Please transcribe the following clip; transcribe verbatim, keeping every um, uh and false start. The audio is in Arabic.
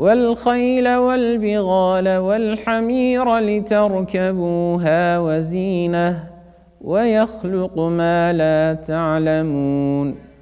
والخيل والبغال والحمير لتركبوها وزينة ويخلق ما لا تعلمون